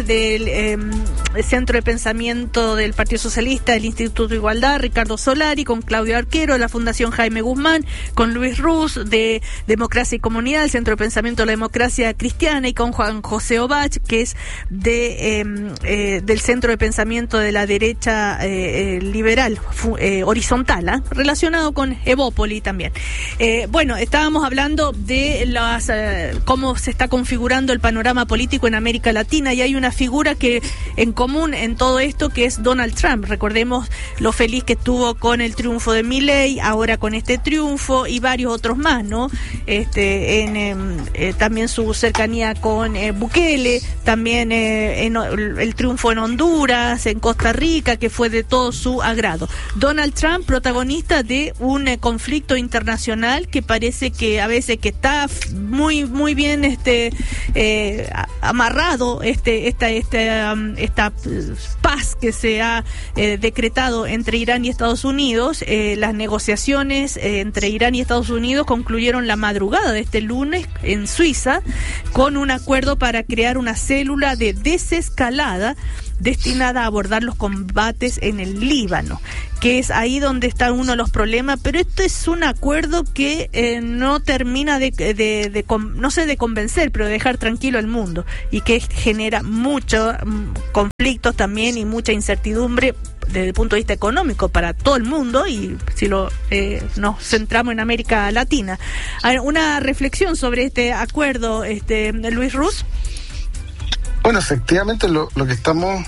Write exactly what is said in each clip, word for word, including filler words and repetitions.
del eh, Centro de Pensamiento del Partido Socialista, del Instituto de Igualdad, Ricardo Solari, con Claudio Arquero, de la Fundación Jaime Guzmán, con Luis Ruz, de Democracia y Comunidad, el Centro de Pensamiento de la Democracia Cristiana, y con Juan José Obach, que es de eh, eh, del Centro de Pensamiento de la Derecha eh, Liberal, fu, eh, Horizontal, ¿eh? relacionado con Evópoli también. Eh, bueno, estábamos hablando de las eh, cómo se está configurando el panorama político en América Latina, y hay una figura que en común en todo esto, que es Donald Trump. Recordemos lo feliz que estuvo con el triunfo de Milei, ahora con este triunfo y varios otros más, ¿no? Este, en eh, eh, también su cercanía con eh, Bukele, también eh, en, el triunfo en Honduras, en Costa Rica, que fue de todo su agrado. Donald Trump, protagonista de un eh, conflicto internacional que parece que a veces que está muy muy bien este eh, amarrado este esta esta um, esta paz que se ha eh, decretado entre Irán y Estados Unidos. Eh, las negociaciones eh, entre Irán y Estados Unidos concluyeron la madrugada de este lunes en Suiza con un acuerdo para crear una célula de desescalada destinada a abordar los combates en el Líbano, que es ahí donde está uno de los problemas. Pero esto es un acuerdo que eh, no termina de, de, de, de no sé de convencer, pero de dejar tranquilo al mundo, y que genera muchos um, conflictos también y mucha incertidumbre desde el punto de vista económico para todo el mundo, y si lo eh, nos centramos en América Latina. A ver, una reflexión sobre este acuerdo, este Luis Ruz. Bueno, efectivamente lo, lo que estamos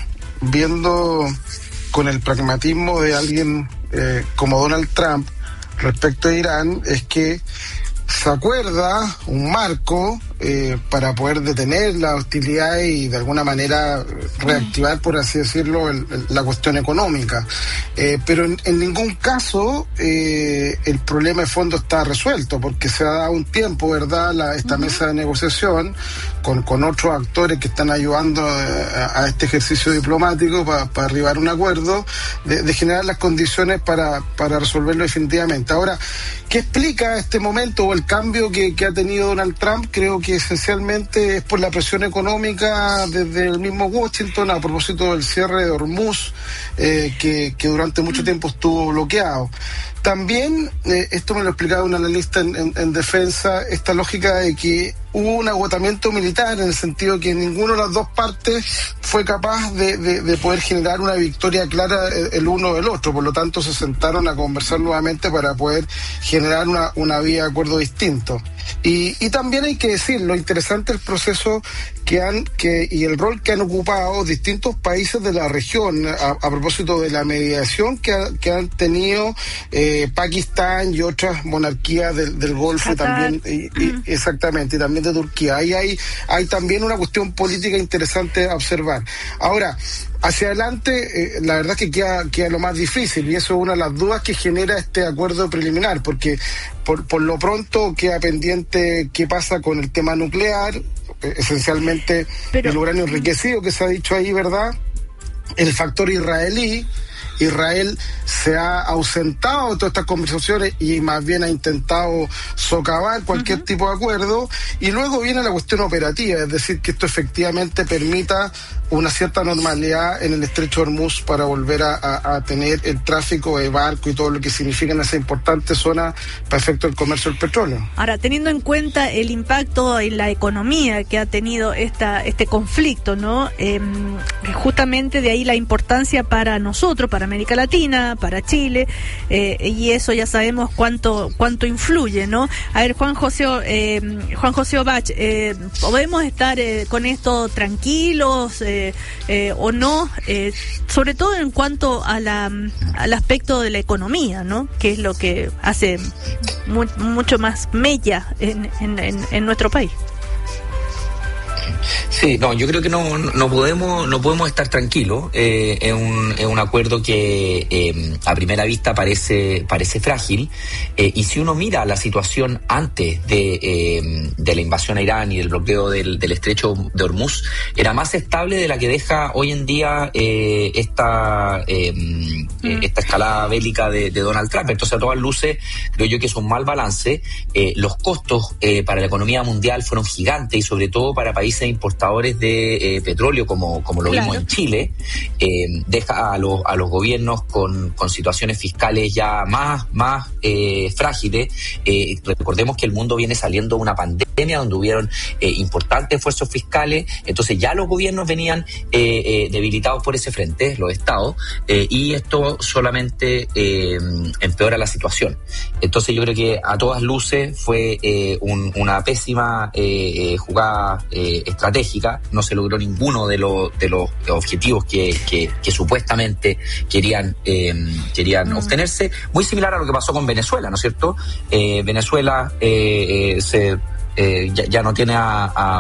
viendo con el pragmatismo de alguien eh, como Donald Trump respecto a Irán es que se acuerda un marco eh, para poder detener la hostilidad y de alguna manera reactivar, por así decirlo, el, el, la cuestión económica. Eh, pero en, en ningún caso eh, el problema de fondo está resuelto, porque se ha dado un tiempo, ¿verdad?, la, esta uh-huh. mesa de negociación con, con otros actores que están ayudando a, a este ejercicio diplomático para pa arribar a un acuerdo, de, de generar las condiciones para, para resolverlo definitivamente. Ahora, ¿qué explica este momento o el cambio que, que ha tenido Donald Trump? Creo que esencialmente es por la presión económica desde el mismo Washington a propósito del cierre de Hormuz, eh, que, que durante mucho tiempo estuvo bloqueado. También, eh, esto me lo explicaba un analista en, en, en defensa, esta lógica de que hubo un agotamiento militar, en el sentido que ninguna de las dos partes fue capaz de, de, de poder generar una victoria clara el uno del otro. Por lo tanto, se sentaron a conversar nuevamente para poder generar una, una vía de acuerdo distinto. Y, y también hay que decir lo interesante el proceso que han que y el rol que han ocupado distintos países de la región a, a propósito de la mediación que, ha, que han tenido eh, Pakistán y otras monarquías del, del Golfo, y también y, y, exactamente y también de Turquía. Ahí hay hay también una cuestión política interesante a observar. Ahora, hacia adelante, eh, la verdad es que queda, queda lo más difícil, y eso es una de las dudas que genera este acuerdo preliminar, porque por, por lo pronto queda pendiente qué pasa con el tema nuclear, eh, esencialmente Pero... el uranio enriquecido que se ha dicho ahí, ¿verdad? El factor israelí. Israel se ha ausentado de todas estas conversaciones y más bien ha intentado socavar cualquier uh-huh. tipo de acuerdo, y luego viene la cuestión operativa, es decir, que esto efectivamente permita una cierta normalidad en el estrecho de Hormuz para volver a, a, a tener el tráfico de barco y todo lo que significa en esa importante zona para efecto del comercio del petróleo. Ahora, teniendo en cuenta el impacto en la economía que ha tenido esta este conflicto, ¿no? Eh, justamente de ahí la importancia para nosotros, para América Latina, para Chile, eh, y eso ya sabemos cuánto cuánto influye, ¿no? A ver, Juan José eh, Juan José Obach, eh, ¿podemos estar eh, con esto tranquilos eh, eh, o no? Eh, sobre todo en cuanto a la al aspecto de la economía, ¿no? Que es lo que hace mu- mucho más mella en, en, en, en nuestro país. Sí, no, yo creo que no no podemos no podemos estar tranquilos. Eh, es un es un acuerdo que eh, a primera vista parece parece frágil, eh, y si uno mira la situación antes de eh, de la invasión a Irán y del bloqueo del, del estrecho de Hormuz, era más estable de la que deja hoy en día eh, esta eh, mm. esta escalada bélica de, de Donald Trump. Entonces, a todas luces, creo yo que es un mal balance. Eh, los costos eh, para la economía mundial fueron gigantes, y sobre todo para países importantes exportadores de eh, petróleo, como, como lo claro. vimos en Chile, eh, deja a los, a los gobiernos con, con situaciones fiscales ya más, más eh, frágiles. Eh, recordemos que el mundo viene saliendo de una pandemia donde hubieron eh, importantes esfuerzos fiscales, entonces ya los gobiernos venían eh, eh, debilitados por ese frente, los estados, eh, y esto solamente eh, empeora la situación. Entonces yo creo que a todas luces fue eh, un, una pésima eh, eh, jugada eh, estratégica, no se logró ninguno de, lo, de los objetivos que, que, que supuestamente querían, eh, querían mm. obtenerse, muy similar a lo que pasó con Venezuela, ¿no es cierto? Eh, Venezuela eh, eh, se, eh, ya, ya no tiene a... a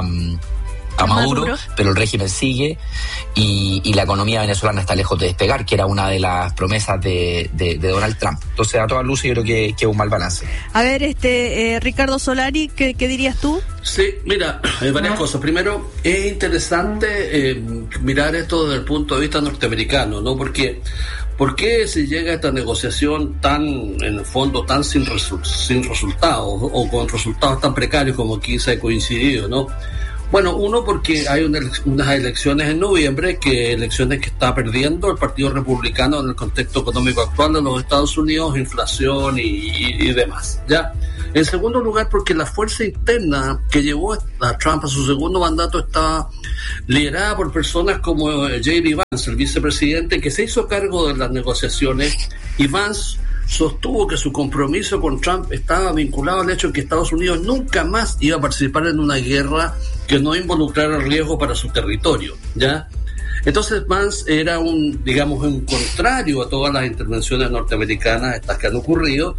a Maduro, Maduro, pero el régimen sigue y, y la economía venezolana está lejos de despegar, que era una de las promesas de, de, de Donald Trump. Entonces, a todas luces, yo creo que, que es un mal balance. A ver, este eh, Ricardo Solari, ¿qué, ¿qué dirías tú? Sí, mira, hay varias ¿No? cosas. Primero, es interesante eh, mirar esto desde el punto de vista norteamericano, ¿no? Porque ¿por qué se llega a esta negociación tan, en el fondo, tan sin, resu- sin resultados o con resultados tan precarios como aquí se ha coincidido, ¿no? Bueno, uno porque hay una, unas elecciones en noviembre, que elecciones que está perdiendo el Partido Republicano en el contexto económico actual de los Estados Unidos, inflación y, y, y demás, ¿ya? En segundo lugar, porque la fuerza interna que llevó a Trump a su segundo mandato estaba liderada por personas como J D Vance, el vicepresidente, que se hizo cargo de las negociaciones, y Vance sostuvo que su compromiso con Trump estaba vinculado al hecho de que Estados Unidos nunca más iba a participar en una guerra que no involucrara riesgo para su territorio, ¿ya? Entonces Vance era un, digamos, un contrario a todas las intervenciones norteamericanas, estas que han ocurrido,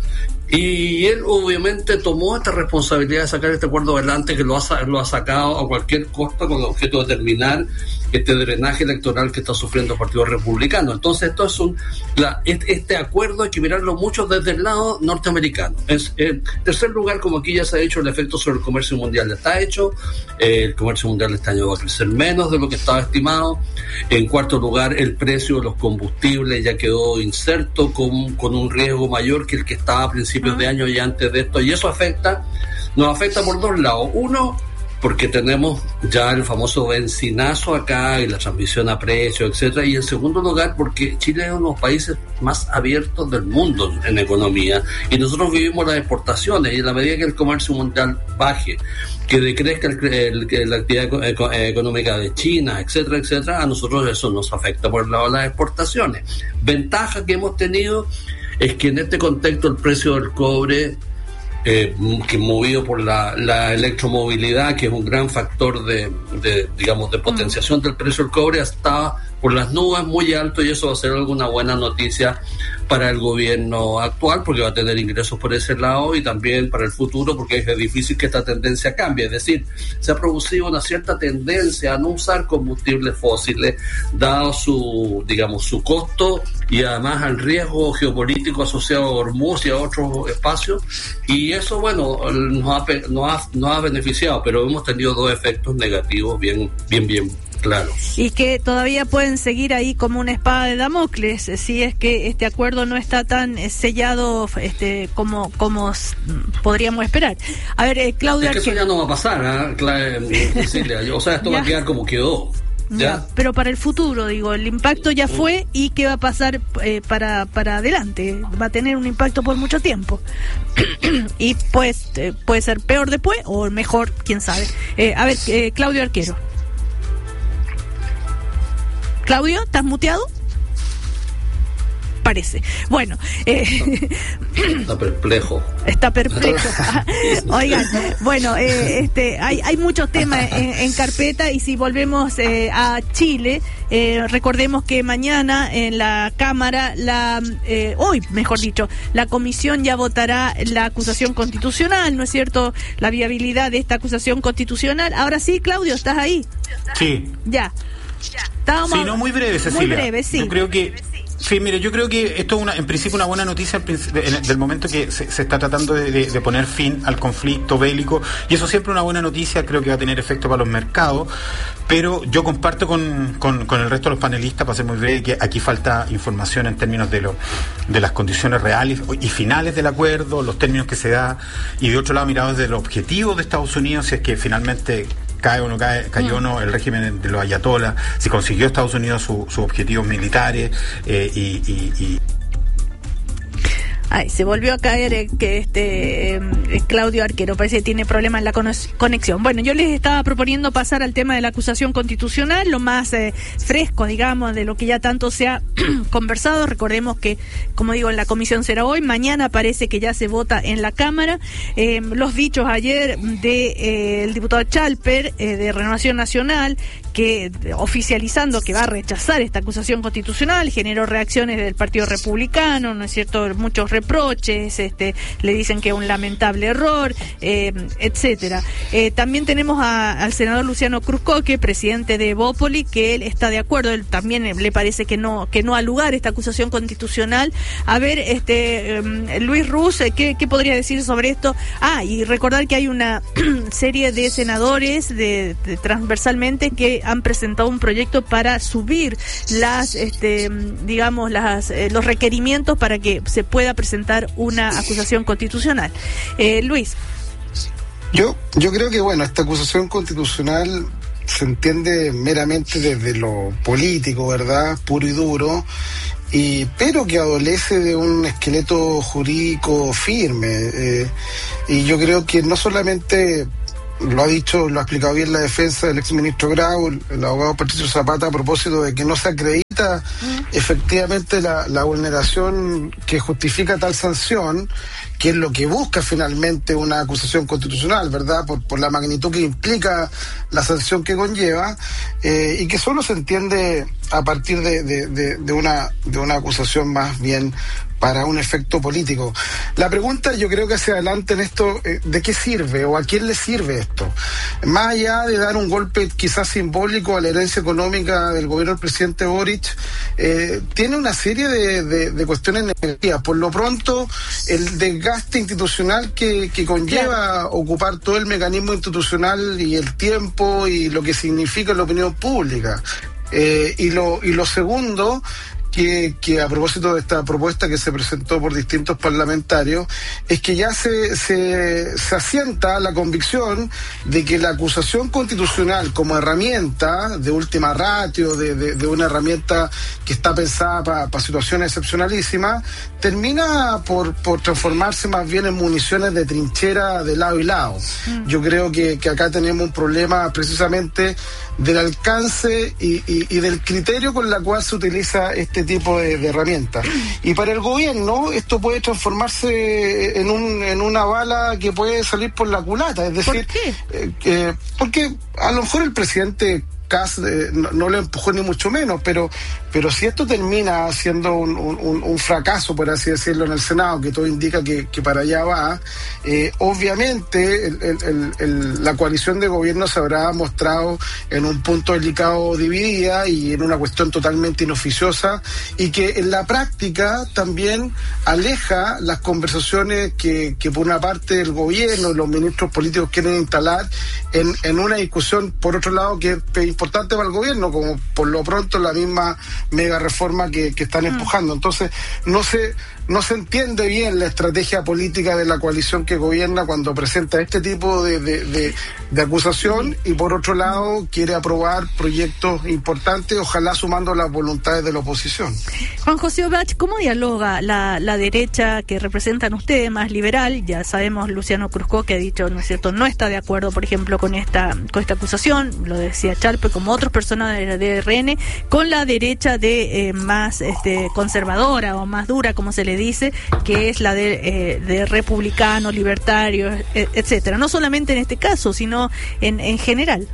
y él obviamente tomó esta responsabilidad de sacar este acuerdo adelante, que lo ha, lo ha sacado a cualquier costo con el objeto de terminar este drenaje electoral que está sufriendo el Partido Republicano. Entonces esto es un, la, este, este acuerdo hay que mirarlo mucho desde el lado norteamericano. Es, en tercer lugar, como aquí ya se ha dicho, el efecto sobre el comercio mundial está hecho, eh, el comercio mundial este año va a crecer menos de lo que estaba estimado. En cuarto lugar, el precio de los combustibles ya quedó inserto con, con un riesgo mayor que el que estaba a principios de año y antes de esto, y eso afecta, nos afecta por dos lados. Uno, porque tenemos ya el famoso benzinazo acá y la transmisión a precio, etcétera, y en segundo lugar porque Chile es uno de los países más abiertos del mundo en economía, y nosotros vivimos las exportaciones, y en la medida que el comercio mundial baje, que decrezca el, el, el, la actividad económica de China, etcétera, etcétera, a nosotros eso nos afecta por el lado de las exportaciones. Ventaja que hemos tenido es que en este contexto el precio del cobre, eh, que movido por la, la electromovilidad, que es un gran factor de, de digamos, de potenciación del precio del cobre, está por las nubes, muy alto, y eso va a ser alguna buena noticia para el gobierno actual, porque va a tener ingresos por ese lado, y también para el futuro, porque es difícil que esta tendencia cambie. Es decir, se ha producido una cierta tendencia a no usar combustibles fósiles, dado su, digamos, su costo y además al riesgo geopolítico asociado a Hormuz y a otros espacios, y eso, bueno, nos ha, nos ha, nos ha beneficiado, pero hemos tenido dos efectos negativos bien, bien, bien claro. Y que todavía pueden seguir ahí como una espada de Damocles, si es que este acuerdo no está tan sellado este como como podríamos esperar. A ver, eh, Claudia... Es que eso ya no va a pasar, ¿eh? Cecilia. O sea, esto va a quedar como quedó. ¿Ya? Ya, pero para el futuro, digo, el impacto ya fue, y qué va a pasar eh, para para adelante. Va a tener un impacto por mucho tiempo. Y pues eh, puede ser peor después o mejor, quién sabe. Eh, a ver, eh, Claudio Arquero. Claudio, ¿estás muteado? Parece. Bueno, eh, está perplejo. Está perplejo. Oigan, bueno, eh, este, hay, hay muchos temas en, en carpeta, y si volvemos eh, a Chile, eh, recordemos que mañana en la Cámara, la eh, hoy, mejor dicho, la comisión ya votará la acusación constitucional, ¿no es cierto? La viabilidad de esta acusación constitucional. Ahora sí, Claudio, ¿estás ahí? Sí. Ya. Estábamos sí, no, muy breve, Cecilia. Muy breve, sí. Yo creo que Sí, mire, yo creo que esto es una, en principio una buena noticia del momento que se, se está tratando de, de, de poner fin al conflicto bélico, y eso siempre es una buena noticia, creo que va a tener efecto para los mercados, pero yo comparto con, con, con el resto de los panelistas, para ser muy breve, que aquí falta información en términos de, lo, de las condiciones reales y finales del acuerdo, los términos que se da, y de otro lado mirado desde los objetivos de Estados Unidos, si es que finalmente cae o no cae, cayó o no el régimen de los ayatolás, si consiguió Estados Unidos sus su objetivos militares eh, y, y, y Ay, se volvió a caer eh, que este eh, Claudio Arquero, parece que tiene problemas en la conexión. Bueno, yo les estaba proponiendo pasar al tema de la acusación constitucional, lo más eh, fresco, digamos, de lo que ya tanto se ha conversado. Recordemos que, como digo, en la comisión será hoy, mañana parece que ya se vota en la Cámara. Eh, los dichos ayer del de, eh, diputado Chalper, eh, de Renovación Nacional, que oficializando que va a rechazar esta acusación constitucional, generó reacciones del Partido Republicano, ¿no es cierto?, muchos reproches, este, le dicen que es un lamentable error, eh, etcétera. Eh, también tenemos a, al senador Luciano Cruzcoque, presidente de Bópoli, que él está de acuerdo, él también le parece que no que no ha lugar esta acusación constitucional. A ver, este eh, Luis Ruz, ¿qué, ¿qué podría decir sobre esto? Ah, y recordar que hay una serie de senadores de, de transversalmente que han presentado un proyecto para subir las, este, digamos, las eh, los requerimientos para que se pueda presentar una acusación constitucional. Eh, Luis. Yo, yo creo que, bueno, esta acusación constitucional se entiende meramente desde lo político, ¿verdad? Puro y duro, y pero que adolece de un esqueleto jurídico firme. Eh, y yo creo que no solamente lo ha dicho, lo ha explicado bien la defensa del exministro Grau, el, el abogado Patricio Zapata, a propósito de que no se acredita mm. efectivamente la, la vulneración que justifica tal sanción, que es lo que busca finalmente una acusación constitucional, ¿verdad? Por, por la magnitud que implica la sanción que conlleva, eh, y que solo se entiende a partir de, de, de, de una de una acusación más bien para un efecto político. La pregunta, yo creo que hacia adelante en esto, eh, ¿de qué sirve o a quién le sirve esto? Más allá de dar un golpe quizás simbólico a la herencia económica del gobierno del presidente Boric, eh, tiene una serie de, de, de cuestiones negativas. Por lo pronto, el desgaste institucional que, que conlleva claro. ocupar todo el mecanismo institucional y el tiempo y lo que significa la opinión pública. Eh, y lo y lo segundo, Que, que a propósito de esta propuesta que se presentó por distintos parlamentarios, es que ya se, se, se asienta la convicción de que la acusación constitucional como herramienta de última ratio, de, de, de una herramienta que está pensada para pa situaciones excepcionalísimas, termina por, por transformarse más bien en municiones de trinchera de lado y lado. Mm. Yo creo que, que acá tenemos un problema precisamente del alcance y, y, y del criterio con la cual se utiliza este tipo de, de herramientas. Y para el gobierno esto puede transformarse en un en una bala que puede salir por la culata, es decir, ¿por qué? Eh, eh, porque a lo mejor el presidente Kass eh, no, no lo empujó ni mucho menos, pero pero si esto termina siendo un, un, un fracaso, por así decirlo, en el Senado, que todo indica que, que para allá va, eh, obviamente el, el, el, el, la coalición de gobierno se habrá mostrado en un punto delicado dividida y en una cuestión totalmente inoficiosa, y que en la práctica también aleja las conversaciones que, que por una parte el gobierno y los ministros políticos quieren instalar en, en una discusión, por otro lado, que es importante para el gobierno, como por lo pronto la misma mega reforma que, que están empujando. Entonces no se no se entiende bien la estrategia política de la coalición que gobierna cuando presenta este tipo de, de, de, de acusación, y por otro lado quiere aprobar proyectos importantes, ojalá sumando las voluntades de la oposición. Juan José Obach, ¿cómo dialoga la, la derecha que representan ustedes, más liberal? Ya sabemos, Luciano Cruzcoque ha dicho, ¿no es cierto?, no está de acuerdo, por ejemplo, con esta con esta acusación, lo decía Chalpe, como otros personas de la D R N, con la derecha de eh, más este conservadora o más dura, como se le dice, que es la de, eh, de republicanos, libertarios, et- etcétera. No solamente en este caso, sino en, en general.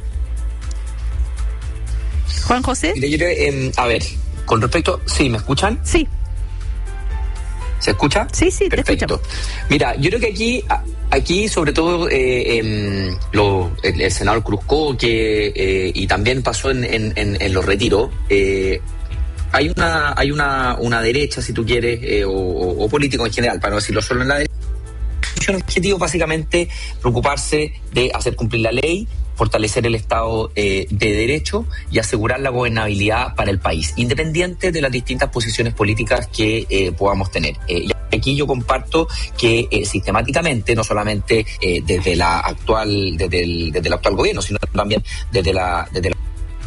Juan José. Mira, yo creo, eh, a ver, con respecto, ¿sí me escuchan? Sí. ¿Se escucha? Sí, sí, perfecto. Te escuchamos. Mira, yo creo que aquí, aquí sobre todo eh, eh, lo, el, el senador Cruzcoque eh, y también pasó en, en, en, en los retiros. Eh, hay una, hay una, una derecha, si tú quieres, eh, o, o, o político en general, para no decirlo solo en la derecha. El objetivo básicamente preocuparse de hacer cumplir la ley, fortalecer el Estado eh, de Derecho y asegurar la gobernabilidad para el país, independiente de las distintas posiciones políticas que eh, podamos tener. Eh, aquí yo comparto que eh, sistemáticamente, no solamente eh, desde la actual, desde el, desde el actual gobierno, sino también desde la, desde la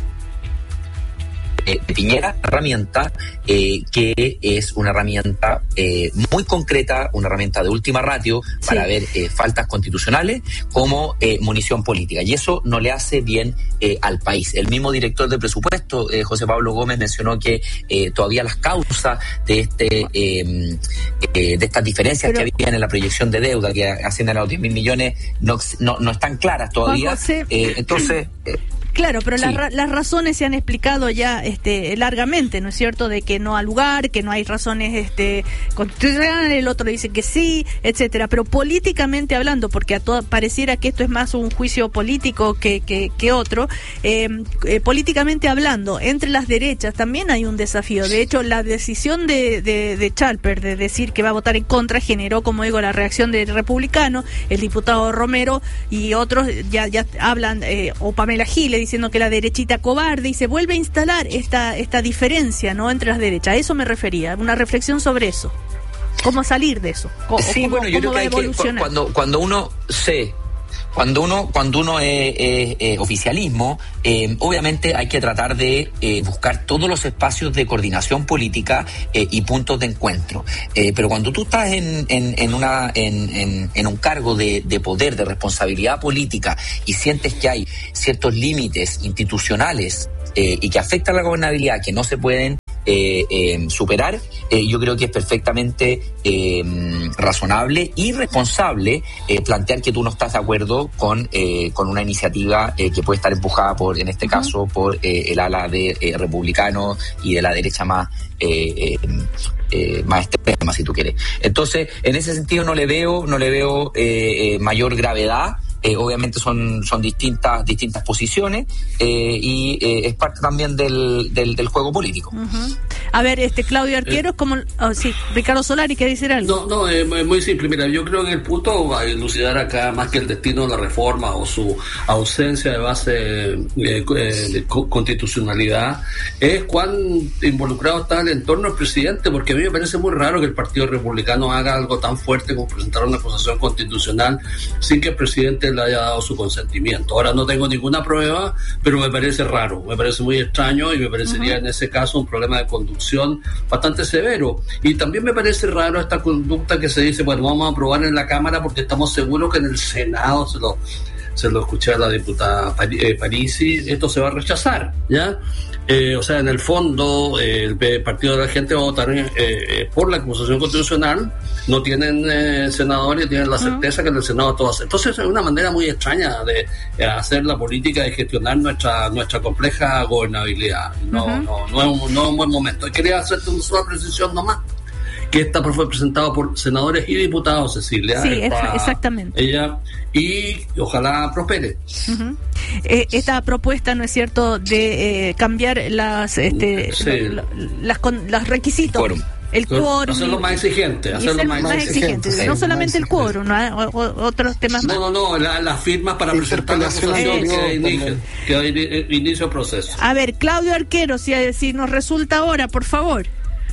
de Piñera, herramienta eh, que es una herramienta eh, muy concreta, una herramienta de última ratio para sí. ver eh, faltas constitucionales como eh, munición política, y eso no le hace bien eh, al país. El mismo director de presupuesto, eh, José Pablo Gómez, mencionó que eh, todavía las causas de este eh, eh, de estas diferencias Pero, que había en la proyección de deuda, que ascienden a los diez mil millones, no, no, no están claras todavía. Eh, entonces eh, Claro, pero sí. las, las razones se han explicado ya este, largamente, ¿no es cierto?, de que no ha lugar, que no hay razones este, constitucionales, el otro dice que sí, etcétera. Pero políticamente hablando, porque a todo, pareciera que esto es más un juicio político que, que, que otro, eh, eh, políticamente hablando, entre las derechas también hay un desafío. De hecho, la decisión de, de, de Chalper de decir que va a votar en contra generó, como digo, la reacción del republicano, el diputado Romero y otros ya, ya hablan, eh, o Pamela Giles, diciendo que la derechita cobarde, y se vuelve a instalar esta esta diferencia, ¿no?, entre las derechas. A eso me refería, una reflexión sobre eso. ¿Cómo salir de eso? ¿Cómo, sí, cómo, bueno, yo creo que, hay que cuando cuando uno se Cuando uno cuando uno es, es, es oficialismo, eh, obviamente hay que tratar de eh, buscar todos los espacios de coordinación política eh, y puntos de encuentro. Eh, pero cuando tú estás en, en, en, una, en, en, en un cargo de, de poder, de responsabilidad política, y sientes que hay ciertos límites institucionales eh, y que afectan la gobernabilidad que no se pueden Eh, eh, superar, eh, yo creo que es perfectamente eh, razonable y responsable eh, plantear que tú no estás de acuerdo con eh, con una iniciativa eh, que puede estar empujada por, en este caso, por eh, el ala de eh, republicanos y de la derecha más eh, eh, eh, más extrema, si tú quieres. Entonces, en ese sentido no le veo no le veo eh, eh, mayor gravedad. Eh, obviamente son son distintas distintas posiciones eh, y eh, es parte también del, del, del juego político. Uh-huh. A ver, este Claudio Arquero, eh, como oh, sí, Ricardo Solari, ¿quiere decir algo? No, no, es eh, muy simple. Mira, yo creo que el punto a elucidar acá, más que el destino de la reforma o su ausencia de base eh, eh, de constitucionalidad, es cuán involucrado está el entorno del presidente, porque a mí me parece muy raro que el Partido Republicano haga algo tan fuerte como presentar una acusación constitucional sin que el presidente le haya dado su consentimiento. Ahora no tengo ninguna prueba, pero me parece raro, me parece muy extraño, y me parecería uh-huh. en ese caso un problema de conducción bastante severo. Y también me parece raro esta conducta que se dice, bueno, vamos a aprobar en la Cámara porque estamos seguros que en el Senado, se lo, se lo escuché a la diputada Parisi, esto se va a rechazar, ¿ya? Eh, o sea, en el fondo, eh, el Partido de la Gente va a votar eh, por la acusación constitucional, no tienen eh, senadores, tienen la certeza uh-huh. que en el Senado todo hace. Entonces es una manera muy extraña de eh, hacer la política, de gestionar nuestra nuestra compleja gobernabilidad. No, uh-huh. no, no, es un, no es un buen momento. Y quería hacerte una sola precisión nomás, que esta fue presentada por senadores y diputados, Cecilia. Sí, esta, exactamente. Ella, y ojalá prospere. Uh-huh. Eh, esta propuesta, ¿no es cierto?, de eh, cambiar las, este, sí. lo, lo, las con, los requisitos. Quórum. El quórum. Hacerlo más exigente. Hacerlo más, más exigente. exigente. No solamente el quórum, ¿no? O, o, otros temas no, más. No, no, no. Las la firmas para presentar la acusación que inicia, que inicia el proceso. A ver, Claudio Arquero, si, si nos resulta ahora, por favor.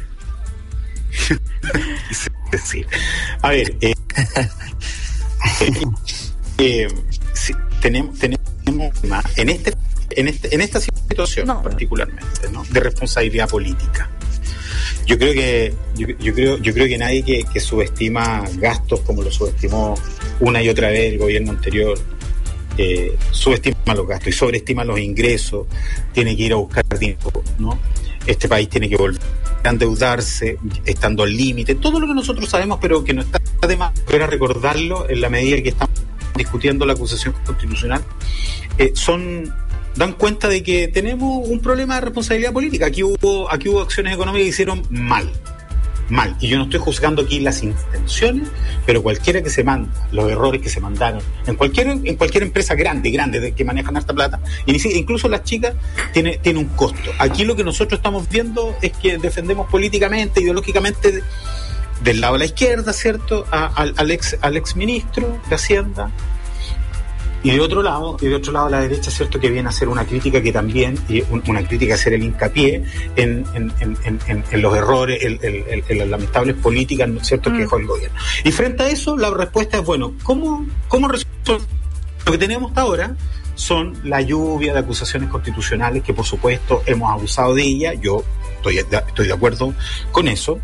Sí. A ver, eh, eh, sí, tenemos, tenemos en este, en este, en esta situación no. particularmente, ¿no?, de responsabilidad política. Yo creo que yo, yo creo yo creo que nadie que, que subestima gastos como lo subestimó una y otra vez el gobierno anterior, eh, subestima los gastos y sobreestima los ingresos, tiene que ir a buscar dinero, ¿no? Este país tiene que volver a endeudarse, estando al límite, todo lo que nosotros sabemos, pero que no está de más volver a recordarlo en la medida que estamos discutiendo la acusación constitucional, eh, son dan cuenta de que tenemos un problema de responsabilidad política. Aquí hubo aquí hubo acciones económicas que hicieron mal, mal, y yo no estoy juzgando aquí las intenciones, pero cualquiera que se manda, los errores que se mandaron, en cualquier en cualquier empresa grande, grande, de que manejan harta plata, incluso las chicas, tiene, tiene un costo. Aquí lo que nosotros estamos viendo es que defendemos políticamente, ideológicamente, de, del lado de la izquierda, ¿cierto?, a, al, al ex al ex ministro de Hacienda, Y de otro lado, y de otro lado la derecha, cierto, que viene a hacer una crítica que también, y una crítica a hacer el hincapié en, en, en, en, en los errores, en, en, en las lamentables políticas, ¿no es cierto?, mm. que dejó el gobierno. Y frente a eso, la respuesta es, bueno, ¿cómo, cómo resolver? Lo que tenemos hasta ahora son la lluvia de acusaciones constitucionales, que por supuesto hemos abusado de ella, yo estoy de, estoy de acuerdo con eso.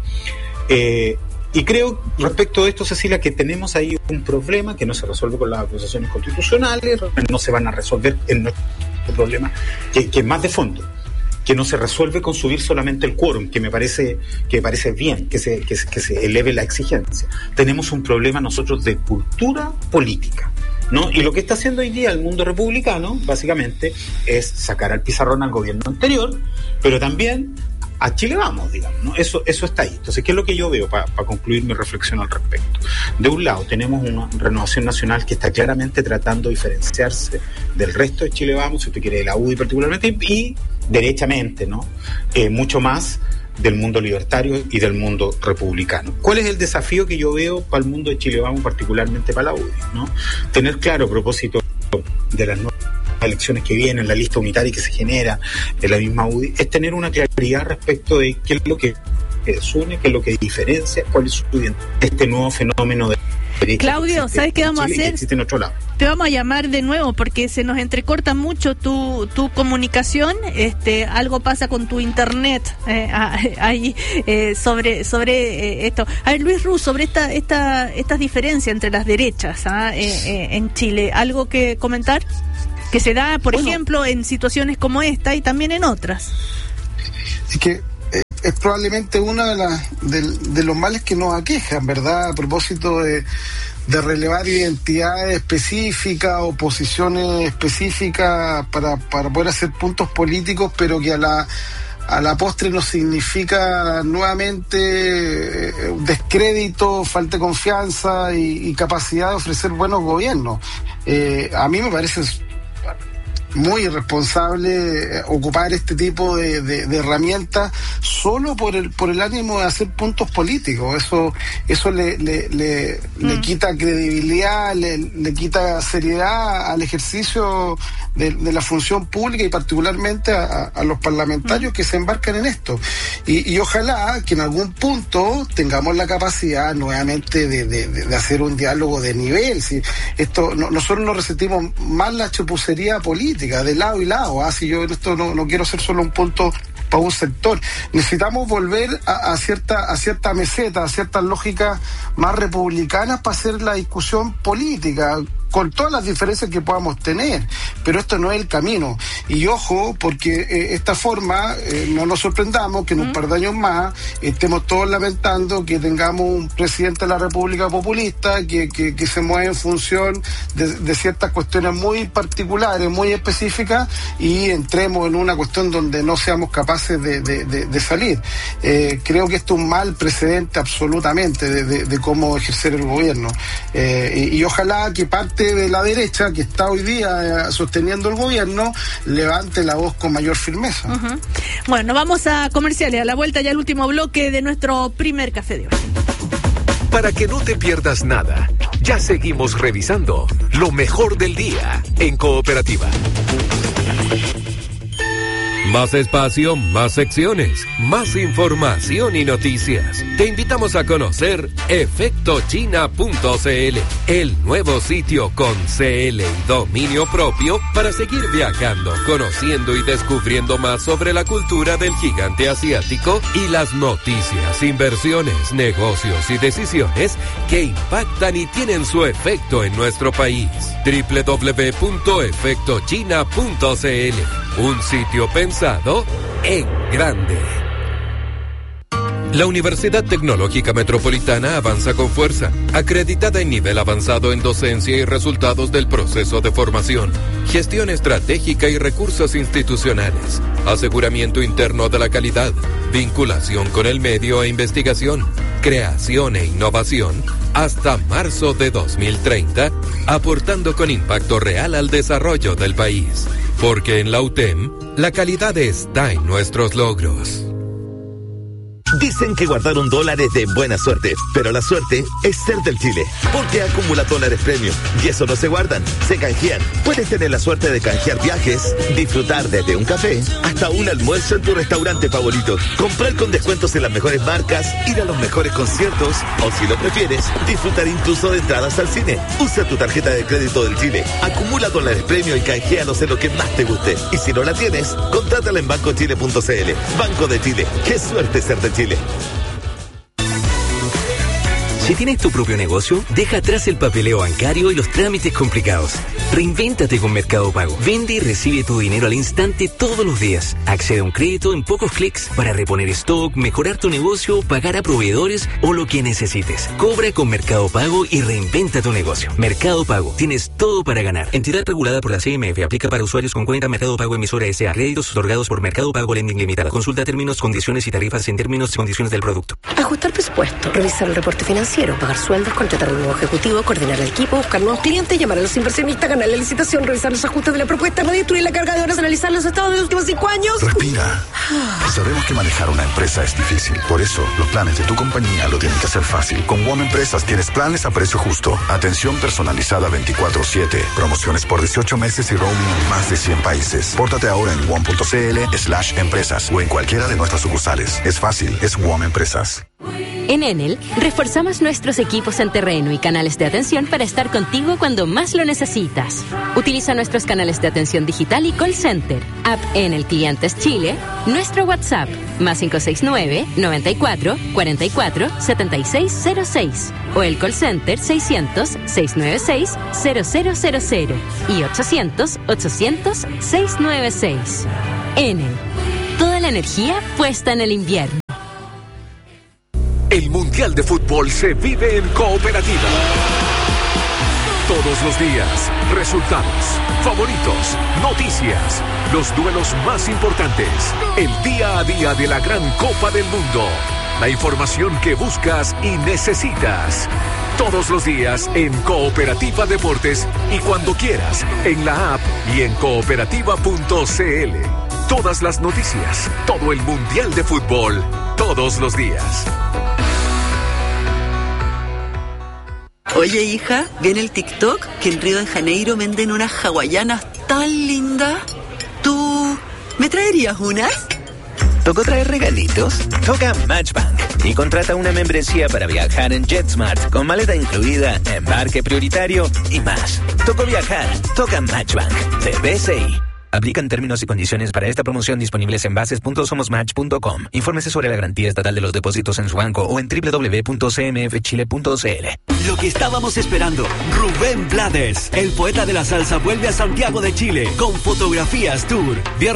Eh, Y creo, respecto de esto, Cecilia, que tenemos ahí un problema que no se resuelve con las acusaciones constitucionales, no se van a resolver en nuestro problema, que, que es más de fondo, que no se resuelve con subir solamente el quórum, que me parece que me parece bien, que se, que, que se eleve la exigencia. Tenemos un problema nosotros de cultura política, ¿no? Y lo que está haciendo hoy día el mundo republicano, básicamente, es sacar al pizarrón al gobierno anterior, pero también a Chile vamos, digamos, ¿no? Eso, eso está ahí. Entonces, ¿qué es lo que yo veo para pa concluir mi reflexión al respecto? De un lado, tenemos una Renovación Nacional que está claramente tratando de diferenciarse del resto de Chile vamos, si usted quiere, de la U D I particularmente, y, y derechamente, ¿no? Eh, mucho más del mundo libertario y del mundo republicano. ¿Cuál es el desafío que yo veo para el mundo de Chile vamos, particularmente para la U D I, ¿no? Tener claro, a propósito de las nuevas elecciones que vienen, la lista unitaria que se genera en la misma U D I, es tener una claridad respecto de qué es lo que desune, qué es lo que diferencia, cuál es su este nuevo fenómeno de derecha. Claudio, ¿sabes qué vamos a hacer? En otro lado. Te vamos a llamar de nuevo porque se nos entrecorta mucho tu, tu comunicación. Este, algo pasa con tu internet eh, ahí eh, sobre sobre eh, esto. A ver, Luis Ruz, sobre esta esta estas diferencias entre las derechas ¿ah? eh, eh, en Chile, ¿algo que comentar? Que se da, por bueno, ejemplo, en situaciones como esta y también en otras. Es que eh, es probablemente una de las de, de los males que nos aquejan, ¿verdad? A propósito de, de relevar identidades específicas o posiciones específicas para, para poder hacer puntos políticos, pero que a la a la postre nos significa nuevamente eh, descrédito, falta de confianza y, y capacidad de ofrecer buenos gobiernos. Eh, a mí me parece muy irresponsable ocupar este tipo de, de, de herramientas solo por el por el ánimo de hacer puntos políticos. Eso eso le le, le, mm. le quita credibilidad, le, le quita seriedad al ejercicio de, de la función pública y particularmente a, a los parlamentarios mm. que se embarcan en esto. Y, y ojalá que en algún punto tengamos la capacidad nuevamente de, de, de hacer un diálogo de nivel. Si esto no, nosotros nos resentimos más la chapucería política de lado y lado, así ¿ah? yo en esto no, no quiero ser solo un punto para un sector. Necesitamos volver a, a cierta a cierta meseta, a ciertas lógicas más republicanas para hacer la discusión política, con todas las diferencias que podamos tener, pero esto no es el camino. Y ojo, porque eh, esta forma, eh, no nos sorprendamos que en un par de años más estemos todos lamentando que tengamos un presidente de la República populista que, que, que se mueve en función de, de ciertas cuestiones muy particulares, muy específicas, y entremos en una cuestión donde no seamos capaces de, de, de, de salir. Eh, creo que esto es un mal precedente absolutamente de, de, de cómo ejercer el gobierno. Eh, y, y ojalá que parte de la derecha que está hoy día eh, sosteniendo el gobierno levante la voz con mayor firmeza. Uh-huh. Bueno, nos vamos a comerciales, a la vuelta ya el último bloque de nuestro primer café de hoy. Para que no te pierdas nada, ya seguimos revisando lo mejor del día en Cooperativa. Más espacio, más secciones, más información y noticias. Te invitamos a conocer efecto china punto c l, el nuevo sitio con C L y dominio propio para seguir viajando, conociendo y descubriendo más sobre la cultura del gigante asiático y las noticias, inversiones, negocios y decisiones que impactan y tienen su efecto en nuestro país. doble u doble u doble u punto efecto china punto c l, un sitio pensado en grande. La Universidad Tecnológica Metropolitana avanza con fuerza, acreditada en nivel avanzado en docencia y resultados del proceso de formación, gestión estratégica y recursos institucionales, aseguramiento interno de la calidad, vinculación con el medio e investigación, creación e innovación, hasta marzo de dos mil treinta, aportando con impacto real al desarrollo del país. Porque en la U T E M, la calidad está en nuestros logros. Dicen que guardar un dólar es de buena suerte, pero la suerte es ser del Chile, porque acumula dólares premium y eso no se guardan, se canjean. Puedes tener la suerte de canjear viajes, disfrutar desde un café hasta un almuerzo en tu restaurante favorito, comprar con descuentos en las mejores marcas, ir a los mejores conciertos o, si lo prefieres, disfrutar incluso de entradas al cine. Usa tu tarjeta de crédito del Chile, acumula dólares premium y canjealos en lo que más te guste. Y si no la tienes, contrátala en banco chile punto c l. Banco de Chile, qué suerte ser de Chile. Si tienes tu propio negocio, deja atrás el papeleo bancario y los trámites complicados. Reinvéntate con Mercado Pago. Vende y recibe tu dinero al instante todos los días. Accede a un crédito en pocos clics para reponer stock, mejorar tu negocio, pagar a proveedores o lo que necesites. Cobra con Mercado Pago y reinventa tu negocio. Mercado Pago. Tienes todo para ganar. Entidad regulada por la C M F. Aplica para usuarios con cuenta Mercado Pago emisora S A. Créditos otorgados por Mercado Pago Lending Limitada. Consulta términos, condiciones y tarifas en términos y condiciones del producto. Ajustar presupuesto, revisar el reporte financiero, pagar sueldos, contratar a un nuevo ejecutivo, coordinar el equipo, buscar nuevos clientes, llamar a los inversionistas, ganar la licitación, revisar los ajustes de la propuesta, redistribuir la carga de horas, analizar los estados de los últimos cinco años. Respira. Sabemos que manejar una empresa es difícil. Por eso, los planes de tu compañía lo tienen que hacer fácil. Con W O M Empresas tienes planes a precio justo, atención personalizada veinticuatro siete, promociones por dieciocho meses y roaming en más de cien países. Pórtate ahora en wom punto c l slash empresas o en cualquiera de nuestras sucursales. Es fácil, es W O M Empresas. En Enel, reforzamos nuestros equipos en terreno y canales de atención para estar contigo cuando más lo necesitas. Utiliza nuestros canales de atención digital y call center, app Enel Clientes Chile, nuestro WhatsApp, más cinco seis nueve, noventa y cuatro, cuarenta y cuatro, setenta y seis cero seis, o el call center seiscientos, seiscientos noventa y seis, cero cero cero cero y ochocientos, ochocientos, seiscientos noventa y seis. Enel, toda la energía puesta en el invierno. El Mundial de Fútbol se vive en Cooperativa. Todos los días, resultados, favoritos, noticias, los duelos más importantes, el día a día de la gran Copa del Mundo, la información que buscas y necesitas. Todos los días en Cooperativa Deportes y cuando quieras, en la app y en cooperativa punto c l. Todas las noticias, todo el Mundial de Fútbol, todos los días. Oye, hija, ¿vi en el TikTok que en Río de Janeiro venden unas hawaianas tan lindas? ¿Tú me traerías unas? ¿Tocó traer regalitos? Toca Matchbank y contrata una membresía para viajar en JetSmart con maleta incluida, embarque prioritario y más. Tocó viajar, toca Matchbank de B C I. Aplican términos y condiciones para esta promoción disponibles en bases punto somos match punto com. Infórmese sobre la garantía estatal de los depósitos en su banco o en doble u doble u doble u punto c m f chile punto c l. Lo que estábamos esperando, Rubén Blades, el poeta de la salsa, vuelve a Santiago de Chile con Fotografías Tour. Viernes